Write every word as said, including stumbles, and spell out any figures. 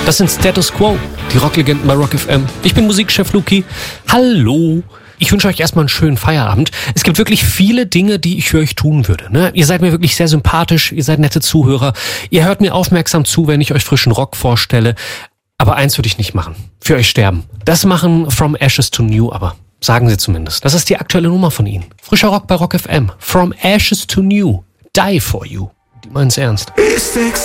Das sind Status Quo, die Rocklegenden bei Rock F M. Ich bin Musikchef Luki. Hallo. Ich wünsche euch erstmal einen schönen Feierabend. Es gibt wirklich viele Dinge, die ich für euch tun würde. Ne? Ihr seid mir wirklich sehr sympathisch, ihr seid nette Zuhörer. Ihr hört mir aufmerksam zu, wenn ich euch frischen Rock vorstelle. Aber eins würde ich nicht machen. Für euch sterben. Das machen From Ashes to New, aber sagen sie zumindest. Das ist die aktuelle Nummer von ihnen. Frischer Rock bei Rock F M. From Ashes to New. Die for you. Die meinen's ernst.